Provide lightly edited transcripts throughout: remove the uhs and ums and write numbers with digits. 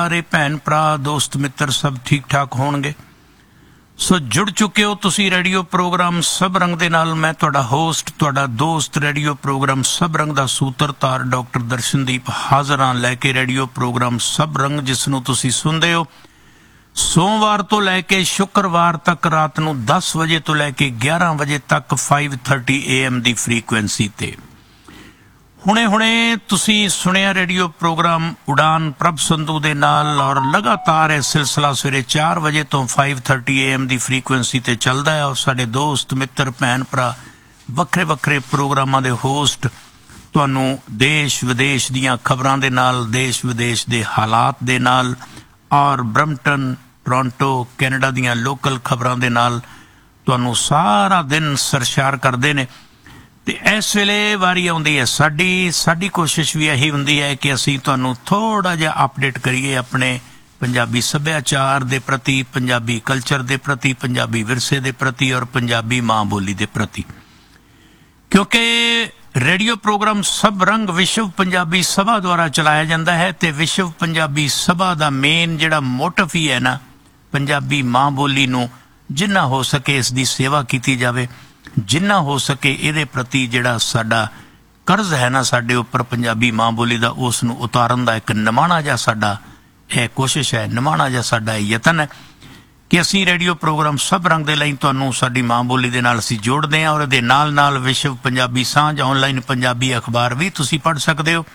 ਸਾਰੇ ਭੈਣ ਭਰਾ ਦੋਸਤ ਮਿੱਤਰ ਸਭ ਠੀਕ ਠਾਕ ਹੋਣਗੇ। ਸੋ ਜੁੜ ਚੁੱਕੇ ਹੋ ਤੁਸੀਂ ਰੇਡੀਓ ਪ੍ਰੋਗਰਾਮ ਸਭ ਰੰਗ ਦੇ ਨਾਲ। ਮੈਂ ਤੁਹਾਡਾ ਹੋਸਟ, ਤੁਹਾਡਾ ਦੋਸਤ, ਰੇਡੀਓ ਪ੍ਰੋਗਰਾਮ ਸਭ ਰੰਗ ਦਾ ਸੂਤਰਧਾਰ ਡਾਕਟਰ ਦਰਸ਼ਨਦੀਪ ਹਾਜ਼ਰ ਹਾਂ ਲੈ ਕੇ ਰੇਡੀਓ ਪ੍ਰੋਗਰਾਮ ਸਭ ਰੰਗ, ਜਿਸ ਨੂੰ ਤੁਸੀਂ ਸੁਣਦੇ ਹੋ ਸੋਮਵਾਰ ਤੋਂ ਲੈ ਕੇ ਸ਼ੁੱਕਰਵਾਰ ਤੱਕ ਰਾਤ ਨੂੰ 10 ਵਜੇ ਤੋਂ ਲੈ ਕੇ 11 ਵਜੇ ਤੱਕ 5:30 AM ਦੀ ਫ੍ਰੀਕੁਐਂਸੀ ਤੇ। ਹੁਣੇ ਤੁਸੀਂ ਸੁਣਿਆ ਰੇਡੀਓ ਪ੍ਰੋਗਰਾਮ ਉਡਾਨ ਪ੍ਰਭ ਸੰਧੂ ਦੇ ਨਾਲ, ਔਰ ਲਗਾਤਾਰ ਇਹ ਸਿਲਸਿਲਾ ਸਵੇਰੇ 4 ਵਜੇ ਤੋਂ 5:30 AM ਦੀ ਫ੍ਰੀਕੁਐਂਸੀ ਤੇ ਚੱਲਦਾ ਹੈ। ਔਰ ਸਾਡੇ ਦੋਸਤ ਮਿੱਤਰ ਭੈਣ ਭਰਾ ਵੱਖਰੇ ਵੱਖਰੇ ਪ੍ਰੋਗਰਾਮਾਂ ਦੇ ਹੋਸਟ ਤੁਹਾਨੂੰ ਦੇਸ਼ ਵਿਦੇਸ਼ ਦੀਆਂ ਖਬਰਾਂ ਦੇ ਨਾਲ, ਦੇਸ਼ ਵਿਦੇਸ਼ ਦੇ ਹਾਲਾਤ ਦੇ ਨਾਲ, ਔਰ ਬਰਮਟਨ, ਟੋਰਾਂਟੋ, ਕੈਨੇਡਾ ਦੀਆਂ ਲੋਕਲ ਖਬਰਾਂ ਦੇ ਨਾਲ ਤੁਹਾਨੂੰ ਸਾਰਾ ਦਿਨ ਸਰਸ਼ਾਰ ਕਰਦੇ ਨੇ। ਤੇ ਇਸ ਵੇਲੇ ਵਾਰੀ ਆਉਂਦੀ ਹੈ ਸਾਡੀ ਕੋਸ਼ਿਸ਼ ਵੀ ਇਹੀ ਹੁੰਦੀ ਹੈ ਕਿ ਅਸੀਂ ਤੁਹਾਨੂੰ ਥੋੜਾ ਜਿਹਾ ਅਪਡੇਟ ਕਰੀਏ ਆਪਣੇ ਪੰਜਾਬੀ ਸੱਭਿਆਚਾਰ ਦੇ ਪ੍ਰਤੀ, ਪੰਜਾਬੀ ਕਲਚਰ ਦੇ ਪ੍ਰਤੀ, ਪੰਜਾਬੀ ਵਿਰਸੇ ਦੇ ਪ੍ਰਤੀ, ਔਰ ਪੰਜਾਬੀ ਮਾਂ ਬੋਲੀ ਦੇ ਪ੍ਰਤੀ। ਕਿਉਂਕਿ ਰੇਡੀਓ ਪ੍ਰੋਗਰਾਮ ਸਭ ਰੰਗ ਵਿਸ਼ਵ ਪੰਜਾਬੀ ਸਭਾ ਦੁਆਰਾ ਚਲਾਇਆ ਜਾਂਦਾ ਹੈ ਤੇ ਵਿਸ਼ਵ ਪੰਜਾਬੀ ਸਭਾ ਦਾ ਮੇਨ ਜਿਹੜਾ ਮੋਟਿਵ ਹੀ ਹੈ ਨਾ, ਪੰਜਾਬੀ ਮਾਂ ਬੋਲੀ ਨੂੰ ਜਿੰਨਾ ਹੋ ਸਕੇ ਇਸ ਦੀ ਸੇਵਾ ਕੀਤੀ ਜਾਵੇ, ਜਿੰਨਾ ਹੋ ਸਕੇ ਇਹਦੇ ਪ੍ਰਤੀ ਜਿਹੜਾ ਸਾਡਾ ਕਰਜ਼ ਹੈ ਨਾ ਸਾਡੇ ਉੱਪਰ ਪੰਜਾਬੀ ਮਾਂ ਬੋਲੀ ਦਾ, ਉਸ ਨੂੰ ਉਤਾਰਨ ਦਾ ਇੱਕ ਨਿਮਾਣਾ ਜਿਹਾ ਸਾਡਾ ਇਹ ਕੋਸ਼ਿਸ਼ ਹੈ, ਨਿਮਾਣਾ ਜਿਹਾ ਸਾਡਾ ਇਹ ਯਤਨ ਹੈ ਕਿ ਅਸੀਂ ਰੇਡੀਓ ਪ੍ਰੋਗਰਾਮ ਸਭ ਰੰਗ ਦੇ ਲਈ ਤੁਹਾਨੂੰ ਸਾਡੀ ਮਾਂ ਬੋਲੀ ਦੇ ਨਾਲ ਅਸੀਂ ਜੋੜਦੇ ਹਾਂ। ਔਰ ਇਹਦੇ ਨਾਲ ਨਾਲ ਵਿਸ਼ਵ ਪੰਜਾਬੀ ਸਾਂਝ ਆਨਲਾਈਨ ਪੰਜਾਬੀ ਅਖਬਾਰ ਵੀ ਤੁਸੀਂ ਪੜ੍ਹ ਸਕਦੇ ਹੋ।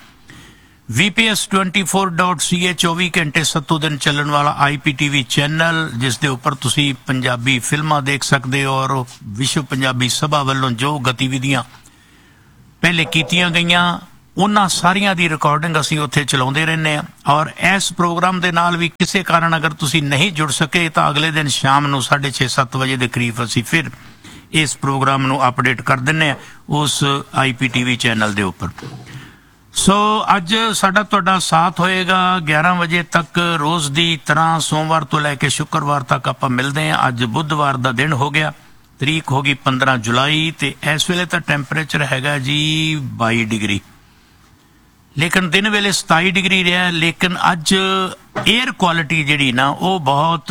VPS24.ca 24 ਘੰਟੇ 7 ਦਿਨ ਚੱਲਣ ਵਾਲਾ IPTV ਚੈਨਲ, ਜਿਸ ਦੇ ਉੱਪਰ ਤੁਸੀਂ ਪੰਜਾਬੀ ਫਿਲਮਾਂ ਦੇਖ ਸਕਦੇ ਹੋ। ਔਰ ਵਿਸ਼ਵ ਪੰਜਾਬੀ ਸਭਾ ਵੱਲੋਂ ਜੋ ਗਤੀਵਿਧੀਆਂ ਪਹਿਲੇ ਕੀਤੀਆਂ ਗਈਆਂ ਉਹਨਾਂ ਸਾਰੀਆਂ ਦੀ ਰਿਕਾਰਡਿੰਗ ਅਸੀਂ ਉੱਥੇ ਚਲਾਉਂਦੇ ਰਹਿੰਦੇ ਹਾਂ। ਔਰ ਇਸ ਪ੍ਰੋਗਰਾਮ ਦੇ ਨਾਲ ਵੀ ਕਿਸੇ ਕਾਰਨ ਅਗਰ ਤੁਸੀਂ ਨਹੀਂ ਜੁੜ ਸਕੇ ਤਾਂ ਅਗਲੇ ਦਿਨ ਸ਼ਾਮ ਨੂੰ 6:30-7 ਵਜੇ ਦੇ ਕਰੀਬ ਅਸੀਂ ਫਿਰ ਇਸ ਪ੍ਰੋਗਰਾਮ ਨੂੰ ਅਪਡੇਟ ਕਰ ਦਿੰਦੇ ਹਾਂ ਉਸ IPTV ਚੈਨਲ ਦੇ ਉੱਪਰ। ਸੋ ਅੱਜ ਸਾਡਾ ਤੁਹਾਡਾ ਸਾਥ ਹੋਏਗਾ 11 ਵਜੇ ਤੱਕ ਰੋਜ਼ ਦੀ ਤਰ੍ਹਾਂ। ਸੋਮਵਾਰ ਤੋਂ ਲੈ ਕੇ ਸ਼ੁੱਕਰਵਾਰ ਤੱਕ ਆਪਾਂ ਮਿਲਦੇ ਹਾਂ। ਅੱਜ ਬੁੱਧਵਾਰ ਦਾ ਦਿਨ ਹੋ ਗਿਆ, ਤਰੀਕ ਹੋ ਗਈ 15 ਜੁਲਾਈ ਤੇ ਇਸ ਵੇਲੇ ਤਾਂ ਟੈਂਪਰੇਚਰ ਹੈਗਾ ਜੀ 22 ਡਿਗਰੀ, ਲੇਕਿਨ ਦਿਨ ਵੇਲੇ 27 ਡਿਗਰੀ ਰਿਹਾ। ਲੇਕਿਨ ਅੱਜ 에ਅਰ ਕੁਆਲਿਟੀ ਜਿਹੜੀ ਨਾ ਉਹ ਬਹੁਤ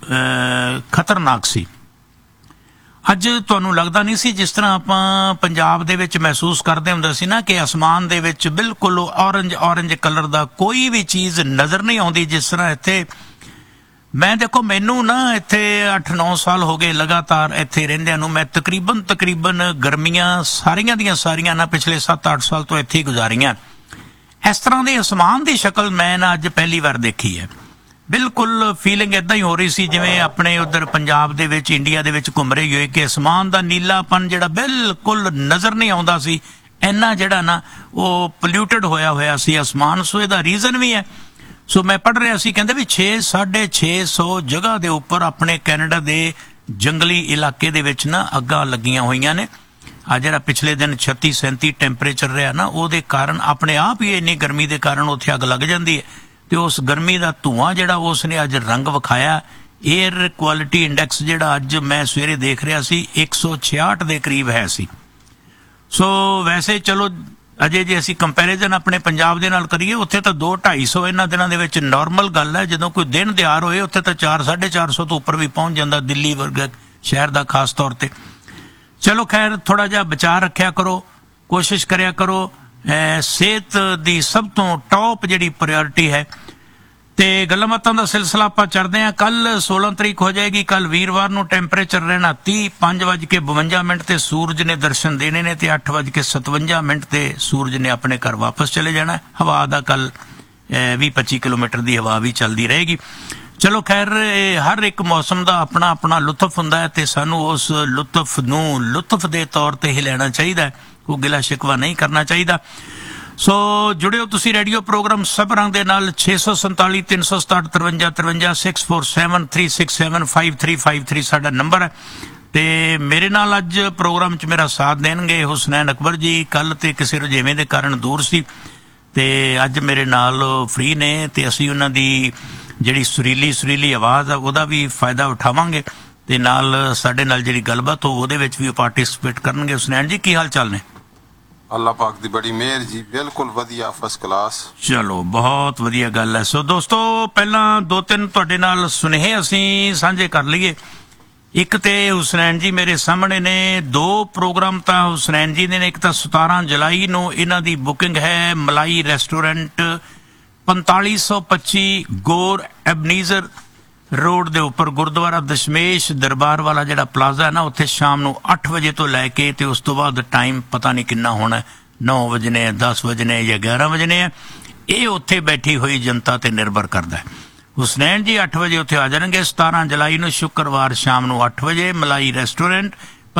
ਖਤਰਨਾਕ ਸੀ। ਅੱਜ ਤੁਹਾਨੂੰ ਲੱਗਦਾ ਨਹੀਂ ਸੀ ਜਿਸ ਤਰ੍ਹਾਂ ਆਪਾਂ ਪੰਜਾਬ ਦੇ ਵਿੱਚ ਮਹਿਸੂਸ ਕਰਦੇ ਹੁੰਦੇ ਸੀ ਨਾ ਕਿ ਅਸਮਾਨ ਦੇ ਵਿੱਚ ਬਿਲਕੁਲ ਔਰੰਜ ਕਲਰ ਦਾ ਕੋਈ ਵੀ ਚੀਜ਼ ਨਜ਼ਰ ਨਹੀਂ ਆਉਂਦੀ। ਜਿਸ ਤਰ੍ਹਾਂ ਇੱਥੇ ਮੈਂ ਦੇਖੋ, ਮੈਨੂੰ ਨਾ ਇੱਥੇ 8-9 ਸਾਲ ਹੋ ਗਏ ਲਗਾਤਾਰ ਇੱਥੇ ਰਹਿੰਦਿਆਂ ਨੂੰ। ਮੈਂ ਤਕਰੀਬਨ ਗਰਮੀਆਂ ਸਾਰੀਆਂ ਦੀਆਂ ਸਾਰੀਆਂ ਨਾ ਪਿਛਲੇ 7-8 ਸਾਲ ਤੋਂ ਇੱਥੇ ਹੀ ਗੁਜ਼ਾਰੀਆਂ। ਇਸ ਤਰ੍ਹਾਂ ਦੇ ਅਸਮਾਨ ਦੀ ਸ਼ਕਲ ਮੈਂ ਨਾ ਅੱਜ ਪਹਿਲੀ ਵਾਰ ਦੇਖੀ ਹੈ। ਬਿਲਕੁਲ ਫੀਲਿੰਗ ਇੱਦਾਂ ਹੀ ਹੋ ਰਹੀ ਸੀ ਜਿਵੇਂ ਆਪਣੇ ਉੱਧਰ ਪੰਜਾਬ ਦੇ ਵਿੱਚ, ਇੰਡੀਆ ਦੇ ਵਿੱਚ ਘੁੰਮ ਰਹੀ ਹੋਏ ਕਿ ਅਸਮਾਨ ਦਾ ਨੀਲਾਪਨ ਜਿਹੜਾ ਬਿਲਕੁਲ ਨਜ਼ਰ ਨਹੀਂ ਆਉਂਦਾ ਸੀ। ਇੰਨਾ ਜਿਹੜਾ ਨਾ ਉਹ ਪੋਲਿਊਟਡ ਹੋਇਆ ਸੀ ਅਸਮਾਨ। ਸੋ ਇਹਦਾ ਰੀਜ਼ਨ ਵੀ ਹੈ। ਸੋ ਮੈਂ ਪੜ੍ਹ ਰਿਹਾ ਸੀ, ਕਹਿੰਦੇ ਵੀ 600-650 ਜਗ੍ਹਾ ਦੇ ਉੱਪਰ ਆਪਣੇ ਕੈਨੇਡਾ ਦੇ ਜੰਗਲੀ ਇਲਾਕੇ ਦੇ ਵਿੱਚ ਨਾ ਅੱਗਾਂ ਲੱਗੀਆਂ ਹੋਈਆਂ ਨੇ। ਆ ਜਿਹੜਾ ਪਿਛਲੇ ਦਿਨ 36-37 ਟੈਂਪਰੇਚਰ ਰਿਹਾ ਨਾ, ਉਹਦੇ ਕਾਰਨ ਆਪਣੇ ਆਪ ਹੀ ਇੰਨੀ ਗਰਮੀ ਦੇ ਕਾਰਨ ਉੱਥੇ ਅੱਗ ਲੱਗ ਜਾਂਦੀ ਹੈ ਤੇ ਉਸ ਗਰਮੀ ਦਾ ਧੂਆਂ ਜਿਹੜਾ ਉਸ ਨੇ ਅੱਜ ਰੰਗ ਵਿਖਾਇਆ। 에ਅਰ ਕੁਆਲਿਟੀ ਇੰਡੈਕਸ ਜਿਹੜਾ ਅੱਜ ਮੈਂ ਸਵੇਰੇ ਦੇਖ ਰਿਹਾ ਸੀ 166 ਦੇ ਕਰੀਬ ਹੈ ਸੀ। ਸੋ ਵੈਸੇ ਚਲੋ ਅਜੇ ਜੇ ਅਸੀਂ ਕੰਪੈਰੀਜ਼ਨ ਆਪਣੇ ਪੰਜਾਬ ਦੇ ਨਾਲ ਕਰੀਏ, ਉੱਥੇ ਤਾਂ 200-250 ਇਹਨਾਂ ਦਿਨਾਂ ਦੇ ਵਿੱਚ ਨਾਰਮਲ ਗੱਲ ਹੈ। ਜਦੋਂ ਕੋਈ ਦਿਨ ਦਿਹਾੜ ਹੋਏ ਉੱਥੇ ਤਾਂ 400-450 ਤੋਂ ਉੱਪਰ ਵੀ ਪਹੁੰਚ ਜਾਂਦਾ, ਦਿੱਲੀ ਵਰਗੇ ਸ਼ਹਿਰ ਦਾ ਖਾਸ ਤੌਰ ਤੇ। ਚਲੋ ਖੈਰ, ਥੋੜਾ ਜਿਹਾ ਬਚਾਅ ਰੱਖਿਆ ਕਰੋ, ਕੋਸ਼ਿਸ਼ ਕਰਿਆ ਕਰੋ। ਸਿਹਤ ਦੀ ਸਭ ਤੋਂ ਟੌਪ ਜਿਹੜੀ ਪ੍ਰਾਇਓਰਟੀ ਹੈ। ਤੇ ਗੱਲਾਂ ਬਾਤਾਂ ਦਾ ਸਿਲਸਿਲਾ ਆਪਾਂ ਚੜ੍ਹਦੇ ਹਾਂ। ਕੱਲ 16 ਤਰੀਕ ਹੋ ਜਾਏਗੀ। ਕੱਲ ਵੀਰਵਾਰ ਨੂੰ ਟੈਂਪਰੇਚਰ ਰਹਿਣਾ 30, 5:52 ਤੇ ਸੂਰਜ ਨੇ ਦਰਸ਼ਨ ਦੇਣੇ ਨੇ ਤੇ 8:57 ਤੇ ਸੂਰਜ ਨੇ ਆਪਣੇ ਘਰ ਵਾਪਸ ਚਲੇ ਜਾਣਾ। ਹਵਾ ਦਾ ਕੱਲ 20-25 ਕਿਲੋਮੀਟਰ ਦੀ ਹਵਾ ਵੀ ਚੱਲਦੀ ਰਹੇਗੀ। ਚਲੋ ਖੈਰ, ਹਰ ਇੱਕ ਮੌਸਮ ਦਾ ਆਪਣਾ ਆਪਣਾ ਲੁਤਫ ਹੁੰਦਾ ਹੈ ਤੇ ਸਾਨੂੰ ਉਸ ਲੁਤਫ ਨੂੰ ਲੁਤਫ ਦੇ ਤੌਰ ਤੇ ਹੀ ਲੈਣਾ ਚਾਹੀਦਾ ਹੈ, ਕੋਈ ਗਿਲਾ ਸ਼ਿਕਵਾ ਨਹੀਂ ਕਰਨਾ ਚਾਹੀਦਾ। ਸੋ ਜੁੜਿਓ ਤੁਸੀਂ ਰੇਡੀਓ ਪ੍ਰੋਗਰਾਮ ਸਭ ਰੰਗ ਦੇ ਨਾਲ। 647 367 53 53 647 367 5353 ਸਾਡਾ ਨੰਬਰ ਹੈ। ਤੇ ਮੇਰੇ ਨਾਲ ਅੱਜ ਪ੍ਰੋਗਰਾਮ 'ਚ ਮੇਰਾ ਸਾਥ ਦੇਣਗੇ ਹੁਸਨੈਨ ਅਕਬਰ ਜੀ। ਕੱਲ ਤੇ ਕਿਸੇ ਰੁਝੇਵੇਂ ਦੇ ਕਾਰਨ ਦੂਰ ਸੀ ਤੇ ਅੱਜ ਮੇਰੇ ਨਾਲ ਫ੍ਰੀ ਨੇ ਤੇ ਅਸੀਂ ਉਹਨਾਂ ਦੀ ਜਿਹੜੀ ਸੁਰੀਲੀ ਆਵਾਜ਼ ਆ ਉਹਦਾ ਵੀ ਫਾਇਦਾ ਉਠਾਵਾਂਗੇ ਤੇ ਨਾਲ ਸਾਡੇ ਨਾਲ ਜਿਹੜੀ ਗੱਲਬਾਤ ਉਹਦੇ ਵਿੱਚ ਵੀ ਪਾਰਟਿਸਿਪੇਟ ਕਰਨਗੇ। ਹੁਸਨੈਨ ਜੀ, ਕੀ ਹਾਲ ਚਾਲ ਨੇ? ਅੱਲਾਹ ਪਾਕ ਦੀ ਬੜੀ ਮਿਹਰ ਜੀ, ਬਿਲਕੁਲ ਵਧੀਆ, ਫਸਟ ਕਲਾਸ। ਚਲੋ ਬਹੁਤ ਵਧੀਆ ਗੱਲ ਹੈ। ਸੋ ਦੋਸਤੋ, ਪਹਿਲਾਂ 2-3 ਤੁਹਾਡੇ ਨਾਲ ਸੁਨੇਹੇ ਅਸੀਂ ਸਾਂਝੇ ਕਰ ਲਈਏ। ਇੱਕ ਤੇ ਹੁਸਨੈਨ ਜੀ ਮੇਰੇ ਸਾਹਮਣੇ ਨੇ, 2 ਪ੍ਰੋਗਰਾਮ ਤਾਂ ਹੁਸਨੈਨ ਜੀ ਦੇ ਨੇ। ਇੱਕ ਤਾਂ 17 ਜੁਲਾਈ ਨੂੰ ਇਹਨਾਂ ਦੀ ਬੁਕਿੰਗ ਹੈ ਮਲਾਈ ਰੈਸਟੋਰੈਂਟ 4525 ਗੌਰ ਐਬਨੀਜ਼ਰ ਰੋਡ ਦੇ ਉੱਪਰ, ਗੁਰਦੁਆਰਾ ਦਸ਼ਮੇਸ਼ ਦਰਬਾਰ ਵਾਲਾ ਜਿਹੜਾ ਪਲਾਜ਼ਾ ਹੈ ਨਾ, ਉੱਥੇ ਸ਼ਾਮ ਨੂੰ 8 ਵਜੇ ਤੋਂ ਲੈ ਕੇ ਤੇ ਉਸ ਤੋਂ ਬਾਅਦ ਟਾਈਮ ਪਤਾ ਨਹੀਂ ਕਿੰਨਾ ਹੋਣਾ, 9 ਵਜੇ 10 ਵਜੇ ਜਾਂ 11 ਵਜੇ ਹੈ। ਇਹ ਉੱਥੇ ਬੈਠੀ ਹੋਈ ਜਨਤਾ ਤੇ ਨਿਰਭਰ ਕਰਦਾ ਹੈ। ਹੁਸਨੈਨ ਜੀ 8 ਵਜੇ ਉੱਥੇ ਆ ਜਾਣਗੇ 17 ਜੁਲਾਈ ਨੂੰ, ਸ਼ੁੱਕਰਵਾਰ ਸ਼ਾਮ ਨੂੰ 8 ਵਜੇ, ਮਲਾਈ ਰੈਸਟੋਰੈਂਟ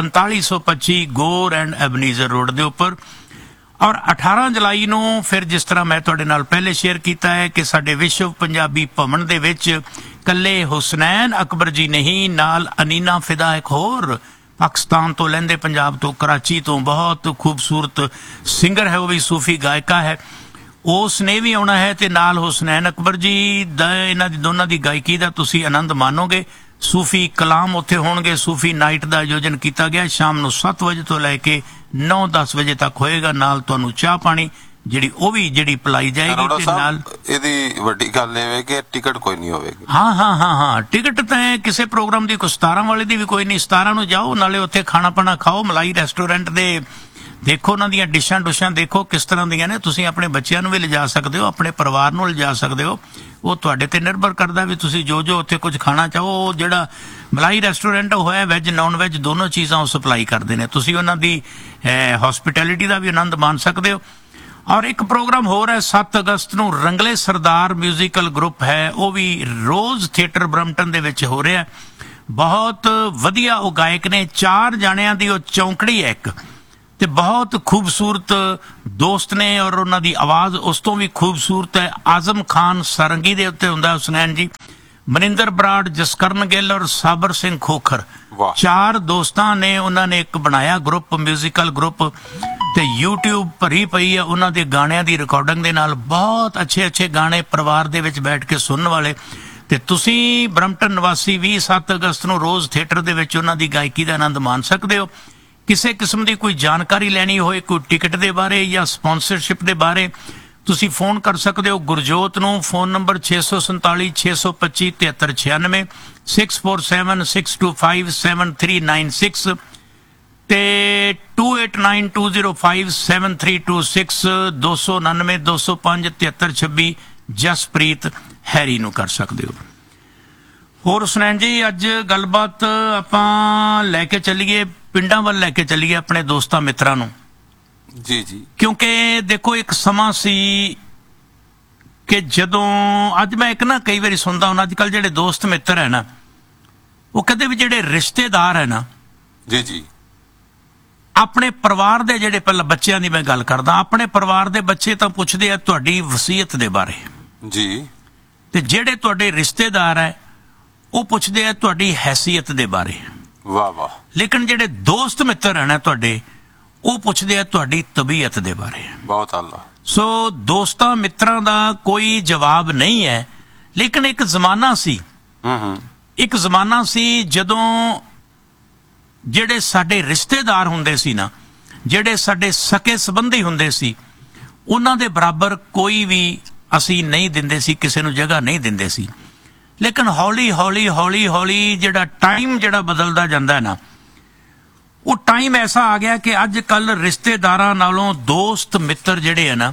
4525 ਗੌਰ ਐਂਡ ਐਬਨੀਜ਼ਰ ਰੋਡ ਦੇ ਉੱਪਰ। ਔਰ 18 ਜੁਲਾਈ ਨੂੰ ਫਿਰ, ਜਿਸ ਤਰ੍ਹਾਂ ਮੈਂ ਤੁਹਾਡੇ ਨਾਲ ਪਹਿਲੇ ਸ਼ੇਅਰ ਕੀਤਾ ਹੈ ਕਿ ਸਾਡੇ ਵਿਸ਼ਵ ਪੰਜਾਬੀ ਭਵਨ ਦੇ ਵਿੱਚ ਕੱਲੇ ਹੁਸਨੈਨ ਅਕਬਰ ਜੀ ਨਹੀਂ, ਨਾਲ ਅਨੀਨਾ ਫਿਦਾ ਇੱਕ ਹੋਰ ਪਾਕਿਸਤਾਨ ਤੋਂ ਲਹਿੰਦੇ ਪੰਜਾਬ ਤੋਂ, ਕਰਾਚੀ ਤੋਂ ਬਹੁਤ ਖੂਬਸੂਰਤ ਸਿੰਗਰ ਹੈ, ਉਹ ਵੀ ਸੂਫੀ ਗਾਇਕਾ ਹੈ, ਉਸ ਨੇ ਵੀ ਆਉਣਾ ਹੈ। ਤੇ ਨਾਲ ਹੁਸਨੈਨ ਅਕਬਰ ਜੀ ਦਾ, ਇਹਨਾਂ ਦੀ ਦੋਨਾਂ ਦੀ ਗਾਇਕੀ ਦਾ ਤੁਸੀਂ ਆਨੰਦ ਮਾਣੋਗੇ। ਸੂਫੀ ਕਲਾਮ ਉੱਥੇ ਹੋਣਗੇ। ਸੂਫੀ ਨਾਈਟ ਦਾ ਆਯੋਜਨ ਕੀਤਾ ਗਿਆ, ਸ਼ਾਮ ਨੂੰ 7 ਵਜੇ ਤੋਂ ਲੈ ਕੇ 9-10 ਵਜੇ ਤੱਕ ਹੋਏਗਾ। ਨਾਲ ਤੁਹਾਨੂੰ ਚਾਹ ਪਾਣੀ ਜਿਹੜੀ ਪਿਲਾਈ ਜਾਏਗੀ। ਤੇ ਨਾਲ ਇਹਦੀ ਵੱਡੀ ਗੱਲ ਇਹ ਹੈ ਕਿ ਟਿਕਟ ਕੋਈ ਨਹੀਂ ਹੋਵੇਗੀ। ਹਾਂ, ਟਿਕਟ ਤਾਂ ਕਿਸੇ ਪ੍ਰੋਗਰਾਮ ਦੀ ਕੋਈ 17 ਵਾਲੇ ਦੀ ਵੀ ਕੋਈ ਨਹੀਂ। 17 ਨੂੰ ਜਾਓ, ਨਾਲੇ ਉੱਥੇ ਖਾਣਾ ਪਾਣਾ ਖਾਓ ਮਲਾਈ ਰੈਸਟੋਰੈਂਟ ਦੇ, ਦੇਖੋ ਉਹਨਾਂ ਦੀਆਂ ਡਿਸ਼ਾਂ ਦੇਖੋ ਕਿਸ ਤਰ੍ਹਾਂ ਦੀਆਂ ਨੇ। ਤੁਸੀਂ ਆਪਣੇ ਬੱਚਿਆਂ ਨੂੰ ਵੀ ਲਿਜਾ ਸਕਦੇ ਹੋ, ਆਪਣੇ ਪਰਿਵਾਰ ਨੂੰ ਲਿਜਾ ਸਕਦੇ ਹੋ, ਉਹ ਤੁਹਾਡੇ ਤੇ ਨਿਰਭਰ ਕਰਦਾ ਵੀ ਤੁਸੀਂ ਜੋ ਉੱਥੇ ਕੁਝ ਖਾਣਾ ਚਾਹੋ। ਉਹ ਜਿਹੜਾ ਮਲਾਈ ਰੈਸਟੋਰੈਂਟ ਹੋਇਆ, ਵੈਜ ਨੌਨ ਵੈਜ ਦੋਨੋਂ ਚੀਜ਼ਾਂ ਉਹ ਸਪਲਾਈ ਕਰਦੇ ਨੇ। ਤੁਸੀਂ ਉਹਨਾਂ ਦੀ ਹੌਸਪਿਟੈਲਿਟੀ ਦਾ ਵੀ ਆਨੰਦ ਮਾਣ ਸਕਦੇ ਹੋ। ਔਰ ਇੱਕ ਪ੍ਰੋਗਰਾਮ ਹੋਰ ਹੈ 7 ਅਗਸਤ ਨੂੰ, ਰੰਗਲੇ ਸਰਦਾਰ ਮਿਊਜ਼ੀਕਲ ਗਰੁੱਪ ਹੈ, ਉਹ ਵੀ ਰੋਜ਼ ਥੀਏਟਰ ਬਰੰਪਟਨ ਦੇ ਵਿੱਚ ਹੋ ਰਿਹਾ। ਬਹੁਤ ਵਧੀਆ ਉਹ ਗਾਇਕ ਨੇ, 4 ਜਾਣਿਆਂ ਦੀ ਉਹ ਚੌਂਕੜੀ ਹੈ ਇੱਕ, ਤੇ ਬਹੁਤ ਖੂਬਸੂਰਤ ਦੋਸਤ ਨੇ। ਔਰ ਉਹਨਾਂ ਦੀ ਆਵਾਜ਼ ਉਸ ਤੋਂ ਵੀ ਖੂਬਸੂਰਤ ਹੈ। ਆਜ਼ਮ ਖਾਨ ਸਾਰੰਗੀ ਦੇ ਉੱਤੇ ਹੁੰਦਾ ਹੁਸਨੈਨ ਜੀ, ਮਨਿੰਦਰ ਬਰਾੜ, ਜਸਕਰਨ ਗਿੱਲ ਔਰ ਸਾਬਰ ਸਿੰਘ ਖੋਖਰ, 4 ਦੋਸਤਾਂ ਨੇ ਉਹਨਾਂ ਨੇ ਇੱਕ ਬਣਾਇਆ ਗਰੁੱਪ, ਮਿਊਜ਼ੀਕਲ ਗਰੁੱਪ। ਤੇ YouTube ਭਰੀ ਪਈ ਹੈ ਉਹਨਾਂ ਦੇ ਗਾਣਿਆਂ ਦੀ ਰਿਕਾਰਡਿੰਗ ਦੇ ਨਾਲ, ਬਹੁਤ ਅੱਛੇ ਗਾਣੇ ਪਰਿਵਾਰ ਦੇ ਵਿੱਚ ਬੈਠ ਕੇ ਸੁਣਨ ਵਾਲੇ। ਤੇ ਤੁਸੀਂ ਬਰੰਪਟਨ ਨਿਵਾਸੀ ਵੀ 7 ਅਗਸਤ ਨੂੰ ਰੋਜ਼ ਥੀਏਟਰ ਦੇ ਵਿੱਚ ਉਹਨਾਂ ਦੀ ਗਾਇਕੀ ਦਾ ਆਨੰਦ ਮਾਣ ਸਕਦੇ ਹੋ। ਕਿਸੇ ਕਿਸਮ ਦੀ ਕੋਈ ਜਾਣਕਾਰੀ ਲੈਣੀ ਹੋਏ, ਕੋਈ ਟਿਕਟ ਦੇ ਬਾਰੇ ਜਾਂ ਸਪਾਂਸਰਸ਼ਿਪ ਦੇ ਬਾਰੇ, ਤੁਸੀਂ ਫੋਨ ਕਰ ਸਕਦੇ ਹੋ ਗੁਰਜੋਤ ਨੂੰ। ਫੋਨ ਨੰਬਰ 647 625 7396, 647-625-7396 ਤੇ 2892057326, 299-205-7326 ਜਸਪ੍ਰੀਤ ਹੈਰੀ ਨੂੰ ਕਰ ਸਕਦੇ ਹੋ। ਹੋਰ ਹੁਸਨੈਨ ਜੀ, ਅੱਜ ਗੱਲਬਾਤ ਆਪਾਂ ਲੈ ਕੇ ਚੱਲੀਏ ਪਿੰਡਾਂ ਵੱਲ, ਲੈ ਕੇ ਚੱਲੀਏ ਆਪਣੇ ਦੋਸਤਾਂ ਮਿੱਤਰਾਂ ਨੂੰ। ਜੀ। ਕਿਉਂਕਿ ਦੇਖੋ, ਇੱਕ ਸਮਾਂ ਸੀ ਕਿ ਜਦੋਂ, ਅੱਜ ਮੈਂ ਇੱਕ ਨਾ ਕਈ ਵਾਰੀ ਸੁਣਦਾ ਹੁਣ, ਅੱਜ ਕੱਲ੍ਹ ਜਿਹੜੇ ਦੋਸਤ ਮਿੱਤਰ ਹੈ ਨਾ, ਉਹ ਕਹਿੰਦੇ ਵੀ ਜਿਹੜੇ ਰਿਸ਼ਤੇਦਾਰ ਹੈ ਨਾ, ਜੀ ਆਪਣੇ ਪਰਿਵਾਰ ਦੇ ਜਿਹੜੇ, ਪਹਿਲਾਂ ਬੱਚਿਆਂ ਦੀ ਮੈਂ ਗੱਲ ਕਰਦਾ, ਆਪਣੇ ਪਰਿਵਾਰ ਦੇ ਬੱਚੇ ਤਾਂ ਪੁੱਛਦੇ ਆ ਤੁਹਾਡੀ ਵਸੀਅਤ ਦੇ ਬਾਰੇ ਜੀ, ਤੇ ਜਿਹੜੇ ਤੁਹਾਡੇ ਰਿਸ਼ਤੇਦਾਰ ਹੈ ਉਹ ਪੁੱਛਦੇ ਆ ਤੁਹਾਡੀ ਹੈਸੀਅਤ ਦੇ ਬਾਰੇ। ਵਾਹ। ਲੇਕਿਨ ਜਿਹੜੇ ਦੋਸਤ ਮਿੱਤਰ ਹਨ ਤੁਹਾਡੇ, ਉਹ ਪੁੱਛਦੇ ਆ ਤੁਹਾਡੀ ਤਬੀਅਤ ਦੇ ਬਾਰੇ। ਬਹੁਤ ਅੱਲਾ। ਸੋ ਦੋਸਤਾਂ ਮਿੱਤਰਾਂ ਦਾ ਕੋਈ ਜਵਾਬ ਨਹੀਂ ਹੈ। ਲੇਕਿਨ ਇੱਕ ਜ਼ਮਾਨਾ ਸੀ, ਇੱਕ ਜ਼ਮਾਨਾ ਸੀ ਜਦੋਂ ਜਿਹੜੇ ਸਾਡੇ ਰਿਸ਼ਤੇਦਾਰ ਹੁੰਦੇ ਸੀ ਨਾ, ਜਿਹੜੇ ਸਾਡੇ ਸਕੇ ਸੰਬੰਧੀ ਹੁੰਦੇ ਸੀ, ਉਹਨਾਂ ਦੇ ਬਰਾਬਰ ਕੋਈ ਵੀ ਅਸੀਂ ਨਹੀਂ ਦਿੰਦੇ ਸੀ, ਕਿਸੇ ਨੂੰ ਜਗ੍ਹਾ ਨਹੀਂ ਦਿੰਦੇ ਸੀ। ਲੇਕਿਨ ਹੌਲੀ ਹੌਲੀ ਜਿਹੜਾ ਟਾਈਮ ਜਿਹੜਾ ਬਦਲਦਾ ਜਾਂਦਾ ਹੈ ਨਾ, ਉਹ ਟਾਈਮ ਐਸਾ ਆ ਗਿਆ ਕਿ ਅੱਜ ਕੱਲ ਰਿਸ਼ਤੇਦਾਰਾਂ ਨਾਲੋਂ ਦੋਸਤ ਮਿੱਤਰ ਜਿਹੜੇ ਆ ਨਾ,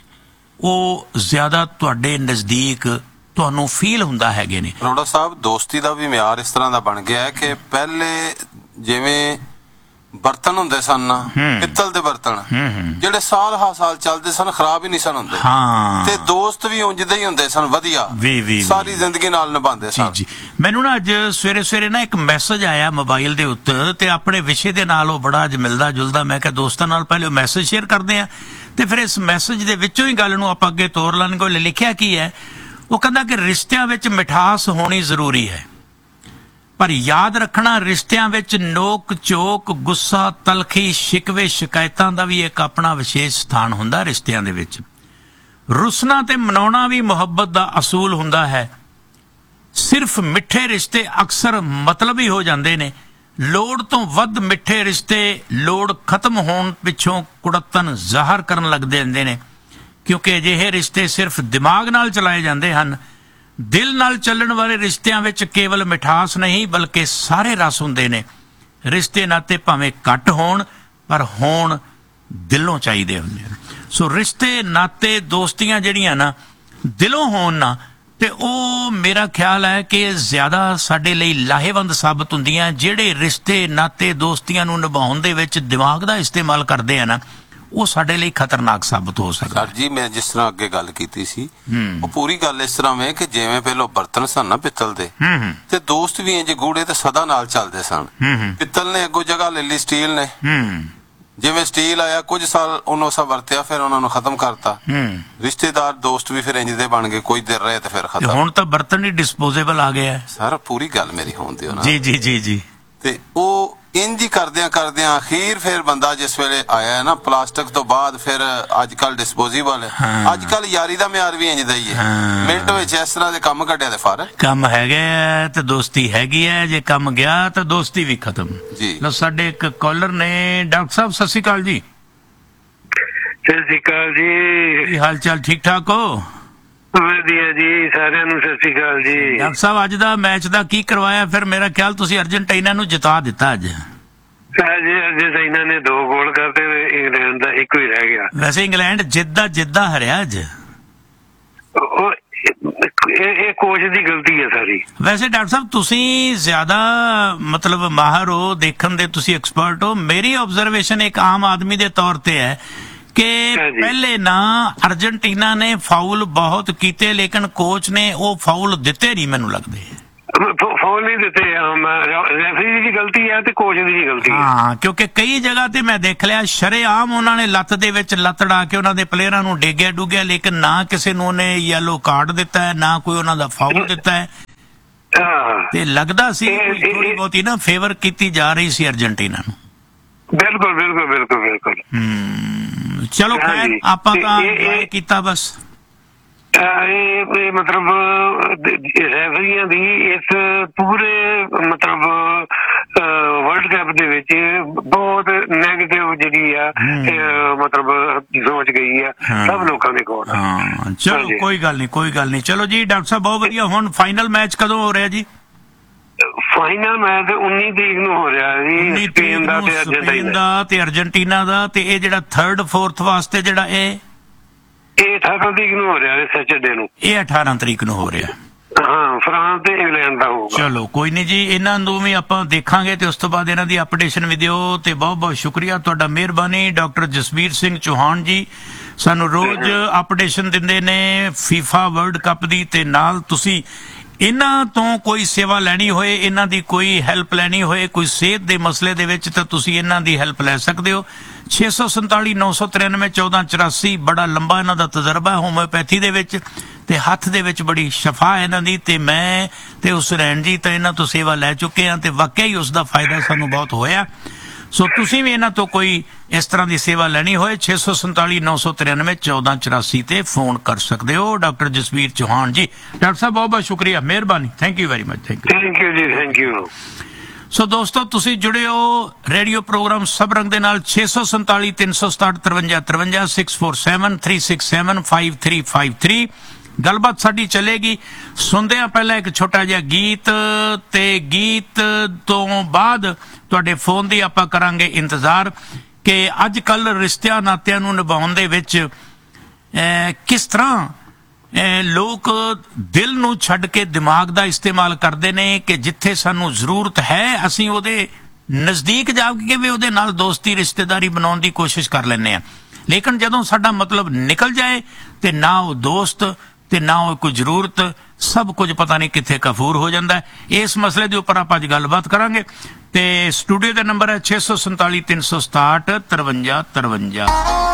ਉਹ ਜ਼ਿਆਦਾ ਤੁਹਾਡੇ ਨਜ਼ਦੀਕ ਤੁਹਾਨੂੰ ਫੀਲ ਹੁੰਦਾ ਹੈਗੇ ਨੇ। ਰੋੜਾ ਸਾਹਿਬ, ਦੋਸਤੀ ਦਾ ਵੀ ਮਿਆਰ ਇਸ ਤਰ੍ਹਾਂ ਦਾ ਬਣ ਗਿਆ ਹੈ ਕਿ ਪਹਿਲੇ ਜਿਵੇਂ ਬਰਤਨ ਹੁੰਦੇ ਸਨ ਨਾ, ਪਿੱਤਲ ਦੇ ਬਰਤਨ, ਜਿਹੜੇ ਸਾਲ ਚੱਲਦੇ ਸਨ, ਖਰਾਬ ਹੀ ਨਹੀਂ ਸਨ ਹੁੰਦੇ। ਤੇ ਦੋਸਤ ਵੀ ਉਂਝਦੇ ਹੀ ਹੁੰਦੇ ਸਨ, ਵਧੀਆ, ਸਾਰੀ ਜ਼ਿੰਦਗੀ ਨਾਲ ਨਿਭਾਉਂਦੇ ਸਨ। ਜੀ, ਮੈਨੂੰ ਨਾ ਅੱਜ ਸਵੇਰੇ ਨਾ ਇੱਕ ਮੈਸੇਜ ਆਇਆ ਮੋਬਾਈਲ ਦੇ ਉੱਤੇ, ਤੇ ਆਪਣੇ ਵਿਸ਼ੇ ਦੇ ਨਾਲ ਉਹ ਬੜਾ ਅੱਜ ਮਿਲਦਾ ਜੁਲਦਾ। ਮੈਂ ਕਿਹਾ ਦੋਸਤਾਂ ਨਾਲ ਪਹਿਲੇ ਮੈਸੇਜ ਸ਼ੇਅਰ ਕਰਦੇ ਆ, ਤੇ ਫਿਰ ਇਸ ਮੈਸੇਜ ਦੇ ਵਿੱਚੋਂ ਹੀ ਗੱਲ ਨੂੰ ਆਪਾਂ ਅੱਗੇ ਤੋਰ ਲਾਂਗੇ। ਲਿਖਿਆ ਕੀ ਹੈ? ਉਹ ਕਹਿੰਦਾ ਕਿ ਰਿਸ਼ਤਿਆਂ ਵਿੱਚ ਮਿਠਾਸ ਹੋਣੀ ਜ਼ਰੂਰੀ ਹੈ, ਪਰ ਯਾਦ ਰੱਖਣਾ, ਰਿਸ਼ਤਿਆਂ ਵਿੱਚ ਨੋਕ ਝੋਕ, ਗੁੱਸਾ, ਤਲਖੀ, ਸ਼ਿਕਵੇ, ਸ਼ਿਕਾਇਤਾਂ ਦਾ ਵੀ ਇੱਕ ਆਪਣਾ ਵਿਸ਼ੇਸ਼ ਸਥਾਨ ਹੁੰਦਾ ਰਿਸ਼ਤਿਆਂ ਦੇ ਵਿੱਚ। ਰੁੱਸਣਾ ਤੇ ਮਨਾਉਣਾ ਵੀ ਮੁਹੱਬਤ ਦਾ ਅਸੂਲ ਹੁੰਦਾ ਹੈ। ਸਿਰਫ ਮਿੱਠੇ ਰਿਸ਼ਤੇ ਅਕਸਰ ਮਤਲਬੀ ਹੋ ਜਾਂਦੇ ਨੇ, ਲੋੜ ਤੋਂ ਵੱਧ ਮਿੱਠੇ ਰਿਸ਼ਤੇ ਲੋੜ ਖਤਮ ਹੋਣ ਪਿੱਛੋਂ ਕੁੜੱਤਣ ਜ਼ਾਹਰ ਕਰਨ ਲੱਗਦੇ ਹੁੰਦੇ ਨੇ, ਕਿਉਂਕਿ ਅਜਿਹੇ ਰਿਸ਼ਤੇ ਸਿਰਫ ਦਿਮਾਗ ਨਾਲ ਚਲਾਏ ਜਾਂਦੇ ਹਨ। ਦਿਲ ਨਾਲ ਚੱਲਣ ਵਾਲੇ ਰਿਸ਼ਤਿਆਂ ਵਿੱਚ ਕੇਵਲ ਮਿਠਾਸ ਨਹੀਂ ਬਲਕਿ ਸਾਰੇ ਰਸ ਹੁੰਦੇ ਨੇ। ਰਿਸ਼ਤੇ ਨਾਤੇ ਭਾਵੇਂ ਘੱਟ ਹੋਣ ਪਰ ਹੋਣ ਦਿਲੋਂ ਚਾਹੀਦੇ ਹੁੰਦੇ ਹਨ। ਸੋ ਰਿਸ਼ਤੇ ਨਾਤੇ ਦੋਸਤੀਆਂ ਜਿਹੜੀਆਂ ਨਾ ਦਿਲੋਂ ਹੋਣ ਨਾ ਤੇ ਉਹ ਮੇਰਾ ਖਿਆਲ ਹੈ ਕਿ ਜ਼ਿਆਦਾ ਸਾਡੇ ਲਈ ਲਾਹੇਵੰਦ ਸਾਬਤ ਹੁੰਦੀਆਂ। ਜਿਹੜੇ ਰਿਸ਼ਤੇ ਨਾਤੇ ਦੋਸਤੀਆਂ ਨੂੰ ਨਿਭਾਉਣ ਦੇ ਵਿੱਚ ਦਿਮਾਗ ਦਾ ਇਸਤੇਮਾਲ ਕਰਦੇ ਆ ਨਾ ਉਹ ਸਾਡੇ ਲਈ ਖਤਰਨਾਕ ਸਾਬਤ ਹੋ ਸਕਦਾ। ਸਰ ਜੀ ਮੈਂ ਜਿਸ ਤਰ੍ਹਾਂ ਅੱਗੇ ਗੱਲ ਕੀਤੀ ਸੀ ਉਹ ਪੂਰੀ ਗੱਲ ਇਸ ਤਰ੍ਹਾਂ ਵੇ ਕਿ ਜਿਵੇਂ ਪਹਿਲਾਂ ਬਰਤਨ ਸਨ ਨਾ ਪਿੱਤਲ ਦੇ ਤੇ ਦੋਸਤ ਵੀ ਇੰਜ ਗੂੜੇ ਤੇ ਸਦਾ ਨਾਲ ਚੱਲਦੇ ਸਨ। ਪਿੱਤਲ ਨੇ ਅੱਗੋਂ ਜਗ੍ਹਾ ਲੈ ਲਈ ਸਟੀਲ ਨੇ। ਜਿਵੇਂ ਸਟੀਲ ਆਇਆ ਕੁਝ ਸਾਲ ਉਹਨੂੰ ਸਾ ਵਰਤਿਆ ਫਿਰ ਉਹਨਾਂ ਨੂੰ ਖਤਮ ਕਰਤਾ। ਰਿਸ਼ਤੇਦਾਰ ਦੋਸਤ ਵੀ ਫਿਰ ਇੰਜ ਦੇ ਬਣ ਗਏ, ਕੁਝ ਦੇਰ ਰਹੇ ਤੇ ਫਿਰ ਖਤਮ। ਹੁਣ ਤਾਂ ਬਰਤਨ ਹੀ ਡਿਸਪੋਜ਼ੇਬਲ ਆ ਗਿਆ ਸਰ। ਪੂਰੀ ਗੱਲ ਮੇਰੀ ਹੋਣ ਦਿਓ ਨਾ। ਜੀ ਜੀ ਜੀ ਜੀ। ਤੇ ਉਹ ਇੰਜ ਹੀ ਕਰਦਿਆਂ ਕਰਦਿਆਂ ਅਖੀਰ ਫਿਰ ਬੰਦਾ ਜਿਸ ਵੇਲੇ ਆਇਆ ਨਾ ਪਲਾਸਟਿਕ ਤੋਂ ਬਾਅਦ ਫਿਰ ਅੱਜ ਕੱਲ ਡਿਸਪੋਜ਼ੇਬਲ। ਅੱਜ ਕੱਲ ਯਾਰੀ ਦਾ ਮਿਆਰ ਵੀ ਇੰਜ ਦਾ ਹੀ ਹੈ। ਮਿੰਟ ਵਿੱਚ ਇਸ ਤਰ੍ਹਾਂ ਦੇ ਕੰਮ ਕੱਢਿਆ ਤੇ ਫਰ ਕੰਮ ਹੈਗੇ ਤੇ ਦੋਸਤੀ ਹੈਗੀ ਹੈ। ਜੇ ਕੰਮ ਗਿਆ ਤਾਂ ਦੋਸਤੀ ਵੀ ਖਤਮ ਜੀ। ਲੋ ਸਾਡੇ ਇੱਕ ਕਾਲਰ ਨੇ। ਡਾਕਟਰ ਸਾਹਿਬ ਸਤਿ ਸ਼੍ਰੀ ਅਕਾਲ ਜੀ। ਸਤਿ ਸ਼੍ਰੀ ਅਕਾਲ ਜੀ। ਕੀ ਹਾਲ ਚਾਲ? ਠੀਕ ਠਾਕ ਹੋ? ਵਧੀਆ ਜੀ। ਸਾਰਿਆਂ ਨੂੰ ਸਤਿ ਸ਼੍ਰੀ ਅਕਾਲ ਜੀ। ਡਾਕਟਰ ਸਾਹਿਬ ਅੱਜ ਦਾ ਮੈਚ ਦਾ ਕੀ ਕਰਵਾਇਆ? ਫਿਰ ਮੇਰਾ ਖਿਆਲ ਤੁਸੀਂ ਅਰਜਨਟੀਨਾ ਨੂੰ ਜਿਤਾ ਦਿੱਤਾ ਅੱਜ। ਅਰਜਨਟੀਨਾ ਨੇ 2 ਗੋਲ ਕਰਤੇ, ਇੰਗਲੈਂਡ ਦਾ 1 ਹੀ ਰਹਿ ਗਿਆ। ਵੈਸੇ ਇੰਗਲੈਂਡ ਜਿੱਦਾਂ ਹਰਿਆ ਅੱਜ। ਇਹ ਕੋਚ ਦੀ ਗਲਤੀ ਹੈ ਸਾਰੀ। ਵੈਸੇ ਡਾਕਟਰ ਸਾਹਿਬ ਤੁਸੀਂ ਜ਼ਿਆਦਾ ਮਤਲਬ ਮਾਹਰ ਹੋ, ਦੇਖਣ ਦੇ ਤੁਸੀਂ ਐਕਸਪਰਟ ਹੋ। ਮੇਰੀ ਆਬਜ਼ਰਵੇਸ਼ਨ ਇੱਕ ਆਮ ਆਦਮੀ ਦੇ ਤੌਰ ਤੇ ਹੈ ਕਿ ਪਹਿਲੇ ਨਾ ਅਰਜਨਟੀਨਾ ਨੇ ਫਾਉਲ ਬਹੁਤ ਕੀਤੇ ਲੇਕਿਨ ਕੋਚ ਨੇ ਉਹ ਫਾਉਲ ਦਿੱਤੇ ਨਹੀਂ। ਮੈਨੂੰ ਲੱਗਦੇ ਫਾਉਲ ਨਹੀਂ ਦਿੱਤੇ। ਰੈਫਰੀ ਦੀ ਗਲਤੀ ਹੈ ਤੇ ਕੋਚ ਦੀ ਵੀ ਗਲਤੀ ਹੈ। ਹਾਂ, ਕਿਉਂਕਿ ਕਈ ਜਗ੍ਹਾ ਤੇ ਮੈਂ ਦੇਖ ਲਿਆ ਸ਼ਰੇਆਮ ਉਹਨਾਂ ਨੇ ਲੱਤ ਦੇ ਵਿੱਚ ਲੱਤ ਡਾ ਕੇ ਉਹਨਾਂ ਦੇ ਪਲੇਅਰਾਂ ਨੂੰ ਡੇਗਿਆ ਡੁੱਗਿਆ, ਲੇਕਿਨ ਨਾ ਕਿਸੇ ਨੂੰ ਉਹਨੇ ਯੈਲੋ ਕਾਰਡ ਦਿੱਤਾ ਹੈ ਨਾ ਕੋਈ ਉਹਨਾਂ ਦਾ ਫਾਉਲ ਦਿੱਤਾ ਹੈ। ਤੇ ਲੱਗਦਾ ਸੀ ਥੋੜੀ ਬਹੁਤੀ ਨਾ ਫੇਵਰ ਕੀਤੀ ਜਾ ਰਹੀ ਸੀ ਅਰਜਨਟੀਨਾ ਨੂੰ। ਬਿਲਕੁਲ ਬਿਲਕੁਲ ਬਿਲਕੁਲ ਬਿਲਕੁਲ। ਚਲੋ ਖੈਰ ਆਪਾਂ ਤਾਂ ਇਹ ਕੀਤਾ ਬਸ। ਇਹ ਮਤਲਬ ਰੈਫਰੀਆਂ ਦੀ ਇਸ ਪੂਰੇ ਮਤਲਬ ਵਰਲਡ ਕੱਪ ਦੇ ਵਿੱਚ ਬਹੁਤ ਨੈਗੇਟਿਵ ਜਿਹੜੀ ਆ ਮਤਲਬ ਸੋਚ ਗਈ ਆ ਸਭ ਲੋਕਾਂ ਦੇ ਕੋਲ। ਚਲੋ ਕੋਈ ਗੱਲ ਨਹੀਂ ਚਲੋ ਜੀ ਡਾਕਟਰ ਸਾਹਿਬ ਬਹੁਤ ਵਧੀਆ। ਹੁਣ ਫਾਈਨਲ ਮੈਚ ਕਦੋਂ ਹੋ ਰਿਹਾ ਜੀ? ਫਾਈਨਲ ਮੈਚ 19 ਤਰੀਕ ਨੂੰ ਹੋ ਰਿਹਾ ਜੀ। ਸਪੇਨ ਦਾ ਤੇ ਅਰਜਨਟੀਨਾ ਦਾ। ਤੇ ਇਹ ਜਿਹੜਾ 3rd 4th ਵਾਸਤੇ ਜਿਹੜਾ ਇਹ 18 ਤਰੀਕ ਨੂੰ ਹੋ ਰਿਹਾ ਸੈਚਰਡੇ ਨੂੰ। ਇਹ 18 ਤਰੀਕ ਨੂੰ ਹੋ ਰਿਹਾ। ਹਾਂ, ਫਰਾਂਸ ਤੇ ਇੰਗਲੈਂਡ ਦਾ ਹੋਊਗਾ। ਚਲੋ ਕੋਈ ਨਹੀਂ ਜੀ, ਇਹਨਾਂ ਨੂੰ ਵੀ ਆਪਾਂ ਦੇਖਾਂਗੇ ਤੇ ਉਸ ਤੋਂ ਬਾਅਦ ਇਹਨਾਂ ਦੀ ਅਪਡੇਸ਼ਨ ਵੀ ਦਿਓ। ਤੇ ਬਹੁਤ ਬਹੁਤ ਸ਼ੁਕਰੀਆ ਤੁਹਾਡਾ, ਮਿਹਰਬਾਨੀ। ਡਾਕਟਰ ਜਸਵੀਰ ਸਿੰਘ ਚੌਹਾਨ ਜੀ ਸਾਨੂੰ ਰੋਜ਼ ਅਪਡੇਸ਼ਨ ਦਿੰਦੇ ਨੇ ਫੀਫਾ ਵਰਲਡ ਕੱਪ ਦੀ। ਤੇ ਨਾਲ ਤੁਸੀਂ ਇਹਨਾਂ ਤੋਂ ਕੋਈ ਸੇਵਾ ਲੈਣੀ ਹੋਏ, ਇਹਨਾਂ ਦੀ ਕੋਈ ਹੈਲਪ ਲੈਣੀ ਹੋਏ ਕੋਈ ਸਿਹਤ ਦੇ ਮਸਲੇ ਦੇ ਵਿੱਚ ਤਾਂ ਤੁਸੀਂ ਇਹਨਾਂ ਦੀ ਹੈਲਪ ਲੈ ਸਕਦੇ ਹੋ। 647 993 1484 ਬੜਾ ਲੰਬਾ ਇਹਨਾਂ ਦਾ ਤਜਰਬਾ ਹੋਮਿਓਪੈਥੀ ਦੇ ਵਿੱਚ ਤੇ ਹੱਥ ਦੇ ਵਿੱਚ ਬੜੀ ਸ਼ਫਾ ਹੈ ਇਹਨਾਂ ਦੀ। ਤੇ ਮੈਂ ਤੇ ਉਸ ਰੈਣ ਜੀ ਤਾਂ ਇਹਨਾਂ ਤੋਂ ਸੇਵਾ ਲੈ ਚੁੱਕੇ ਹਾਂ ਤੇ ਵਾਕਿਆ ਹੀ ਉਸ ਦਾ ਫਾਇਦਾ ਸਾਨੂੰ ਬਹੁਤ ਹੋਇਆ। ਸੋ ਤੁਸੀਂ ਵੀ ਇਹਨਾਂ ਤੋਂ ਕੋਈ ਇਸ ਤਰ੍ਹਾਂ ਦੀ ਸੇਵਾ ਲੈਣੀ ਹੋਏ 647 993 1484 ਤੇ ਫੋਨ ਕਰ ਸਕਦੇ ਹੋ। ਡਾਕਟਰ ਜਸਵੀਰ ਚੌਹਾਨ ਜੀ। ਡਾਕਟਰ ਸਾਹਿਬ ਬਹੁਤ ਬਹੁਤ ਸ਼ੁਕਰੀਆ, ਮਿਹਰਬਾਨੀ। Thank you very much. Thank you ਜੀ, ਥੈਂਕ ਯੂ। ਸੋ ਦੋਸਤੋ ਤੁਸੀਂ ਜੁੜੇ ਹੋ ਰੇਡੀਓ ਪ੍ਰੋਗਰਾਮ ਸਭ ਰੰਗ ਦੇ ਨਾਲ 647 367 5353 647 367 5353। ਗੱਲਬਾਤ ਸਾਡੀ ਚੱਲੇਗੀ। ਸੁਣਦੇ ਆ ਪਹਿਲਾਂ ਇੱਕ ਛੋਟਾ ਜਿਹਾ ਗੀਤ ਤੇ ਗੀਤ ਤੋਂ ਬਾਅਦ ਤੁਹਾਡੇ ਫੋਨ ਦੀ ਆਪਾਂ ਕਰਾਂਗੇ ਇੰਤਜ਼ਾਰ ਕਿ ਅੱਜ ਕੱਲ ਰਿਸ਼ਤਿਆਂ ਨਾਤਿਆਂ ਨੂੰ ਨਿਭਾਉਣ ਦੇ ਵਿੱਚ ਕਿਸ ਤਰ੍ਹਾਂ ਲੋਕ ਦਿਲ ਨੂੰ ਛੱਡ ਕੇ ਦਿਮਾਗ ਦਾ ਇਸਤੇਮਾਲ ਕਰਦੇ ਨੇ ਕਿ ਜਿੱਥੇ ਸਾਨੂੰ ਜ਼ਰੂਰਤ ਹੈ ਅਸੀਂ ਉਹਦੇ ਨਜ਼ਦੀਕ ਜਾ ਕੇ ਵੀ ਉਹਦੇ ਨਾਲ ਦੋਸਤੀ ਰਿਸ਼ਤੇਦਾਰੀ ਬਣਾਉਣ ਦੀ ਕੋਸ਼ਿਸ਼ ਕਰ ਲੈਂਦੇ ਹਾਂ, ਲੇਕਿਨ ਜਦੋਂ ਸਾਡਾ ਮਤਲਬ ਨਿਕਲ ਜਾਏ ਤੇ ਨਾ ਉਹ ਦੋਸਤ ਤੇ ਨਾ ਉਹ ਕੋਈ ਜ਼ਰੂਰਤ, ਸਭ ਕੁਝ ਪਤਾ ਨਹੀਂ ਕਿੱਥੇ ਕਫੂਰ ਹੋ ਜਾਂਦਾ ਹੈ। ਇਸ ਮਸਲੇ ਦੇ ਉੱਪਰ ਆਪਾਂ ਅੱਜ ਗੱਲਬਾਤ ਕਰਾਂਗੇ ਤੇ ਸਟੂਡੀਓ ਦਾ ਨੰਬਰ ਹੈ 647 367 5353।